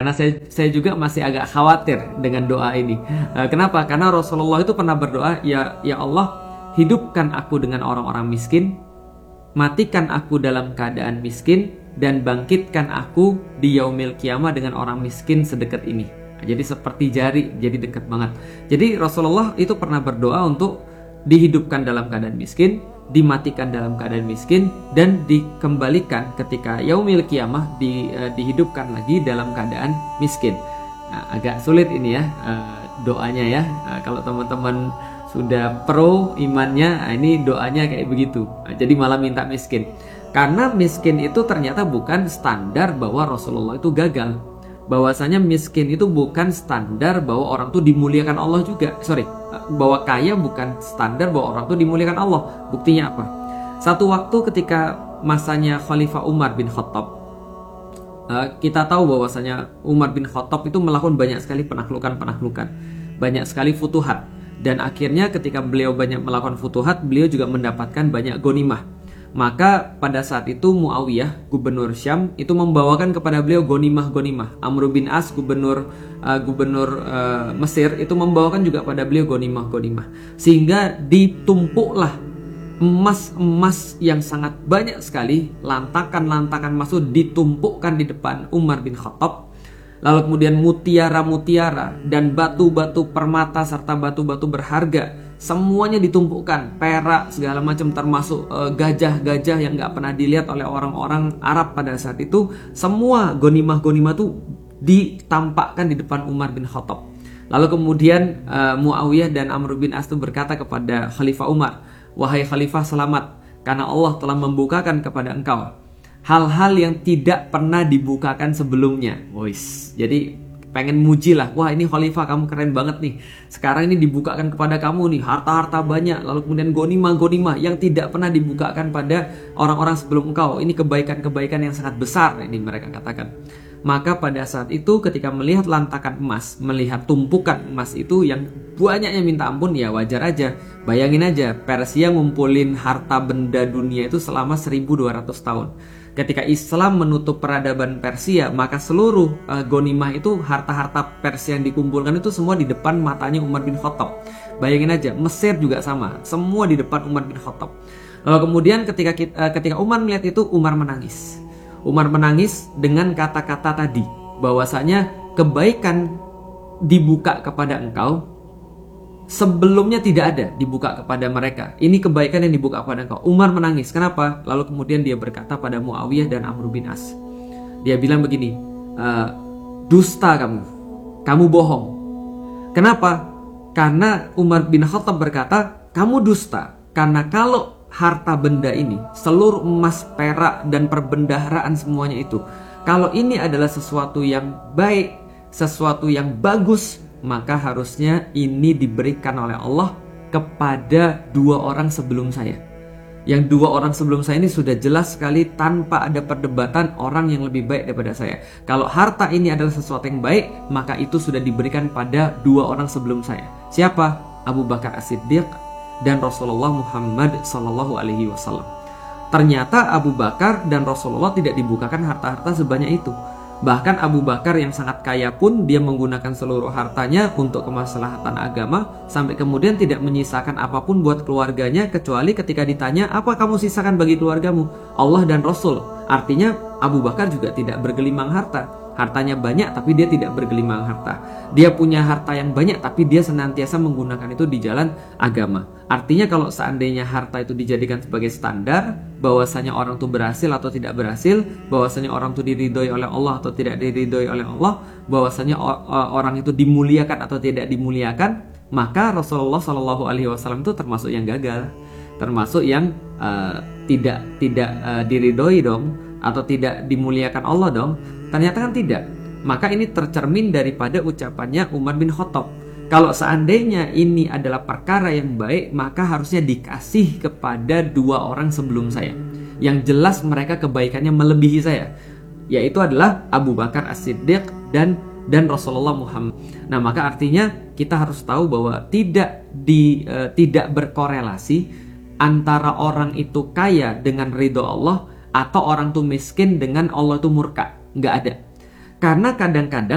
Karena saya juga masih agak khawatir dengan doa ini. Kenapa? Karena Rasulullah itu pernah berdoa, ya Allah, hidupkan aku dengan orang-orang miskin, matikan aku dalam keadaan miskin, dan bangkitkan aku di yaumil kiamah dengan orang miskin sedekat ini. Jadi seperti jari, jadi dekat banget. Jadi Rasulullah itu pernah berdoa untuk dihidupkan dalam keadaan miskin, dimatikan dalam keadaan miskin, dan dikembalikan ketika yaumil kiamah dihidupkan lagi dalam keadaan miskin. Agak sulit ini ya doanya ya. Kalau teman-teman sudah pro imannya, ini doanya kayak begitu. Jadi malah minta miskin. Karena miskin itu ternyata bukan standar bahwa Rasulullah itu gagal. Bahwasanya miskin itu bukan standar bahwa orang itu dimuliakan Allah juga. Bahwa kaya bukan standar bahwa orang itu dimuliakan Allah. Buktinya apa? Satu waktu ketika masanya Khalifah Umar bin Khattab, kita tahu bahwasanya Umar bin Khattab itu melakukan banyak sekali penaklukan, banyak sekali futuhat. Dan akhirnya ketika beliau banyak melakukan futuhat, beliau juga mendapatkan banyak ghanimah. Maka pada saat itu Muawiyah, gubernur Syam, itu membawakan kepada beliau ghanimah. Amr bin As, gubernur Mesir, itu membawakan juga pada beliau ghanimah. Sehingga ditumpuklah emas yang sangat banyak sekali, lantakan emas itu ditumpukkan di depan Umar bin Khattab. Lalu kemudian mutiara dan batu-batu permata serta batu-batu berharga semuanya ditumpukkan, perak segala macam, termasuk gajah-gajah yang nggak pernah dilihat oleh orang-orang Arab pada saat itu. Semua ghanimah itu ditampakkan di depan Umar bin Khattab. Lalu kemudian Muawiyah dan Amr bin As itu berkata kepada Khalifah Umar, "Wahai Khalifah, selamat, karena Allah telah membukakan kepada engkau hal-hal yang tidak pernah dibukakan sebelumnya." Jadi pengen muji lah, wah ini Khalifah kamu keren banget nih, sekarang ini dibukakan kepada kamu nih harta-harta banyak, lalu kemudian ghanimah yang tidak pernah dibukakan pada orang-orang sebelum engkau. Ini kebaikan-kebaikan yang sangat besar, ini mereka katakan. Maka pada saat itu ketika melihat lantakan emas, melihat tumpukan emas itu yang banyaknya minta ampun, ya wajar aja. Bayangin aja, Persia ngumpulin harta benda dunia itu selama 1200 tahun. Ketika Islam menutup peradaban Persia, maka seluruh ghanimah itu, harta-harta Persia yang dikumpulkan itu semua di depan matanya Umar bin Khattab. Bayangin aja, Mesir juga sama, semua di depan Umar bin Khattab. Lalu kemudian ketika Umar melihat itu, Umar menangis. Umar menangis dengan kata-kata tadi, bahwasanya kebaikan dibuka kepada engkau sebelumnya tidak ada dibuka kepada mereka. Ini kebaikan yang dibuka kepada engkau. Umar menangis. Kenapa? Lalu kemudian dia berkata pada Muawiyah dan Amr bin As. Dia bilang begini, dusta kamu bohong. Kenapa? Karena Umar bin Khattab berkata, kamu dusta. Karena kalau harta benda ini, seluruh emas, perak, dan perbendaharaan semuanya itu, kalau ini adalah sesuatu yang baik, sesuatu yang bagus, maka harusnya ini diberikan oleh Allah kepada dua orang sebelum saya. Yang dua orang sebelum saya ini sudah jelas sekali tanpa ada perdebatan orang yang lebih baik daripada saya. Kalau harta ini adalah sesuatu yang baik, maka itu sudah diberikan pada dua orang sebelum saya. Siapa? Abu Bakar As-Siddiq dan Rasulullah Muhammad SAW. Ternyata Abu Bakar dan Rasulullah tidak dibukakan harta-harta sebanyak itu. Bahkan Abu Bakar yang sangat kaya pun dia menggunakan seluruh hartanya untuk kemaslahatan agama, sampai kemudian tidak menyisakan apapun buat keluarganya, kecuali ketika ditanya, apa kamu sisakan bagi keluargamu? Allah dan Rasul. Artinya Abu Bakar juga tidak bergelimang harta. Hartanya banyak tapi dia tidak bergelimang harta. Dia punya harta yang banyak tapi dia senantiasa menggunakan itu di jalan agama. Artinya kalau seandainya harta itu dijadikan sebagai standar, bahwasanya orang itu berhasil atau tidak berhasil, bahwasanya orang itu diridhoi oleh Allah atau tidak diridhoi oleh Allah, bahwasanya orang itu dimuliakan atau tidak dimuliakan, maka Rasulullah SAW itu termasuk yang gagal, termasuk yang tidak diridhoi dong, atau tidak dimuliakan Allah dong. Ternyata kan tidak. Maka ini tercermin daripada ucapannya Umar bin Khattab. Kalau seandainya ini adalah perkara yang baik, maka harusnya dikasih kepada dua orang sebelum saya, yang jelas mereka kebaikannya melebihi saya, yaitu adalah Abu Bakar As-Siddiq dan Rasulullah Muhammad. Nah, maka artinya kita harus tahu bahwa tidak berkorelasi antara orang itu kaya dengan ridho Allah atau orang itu miskin dengan Allah itu murka. Nggak ada. Karena kadang-kadang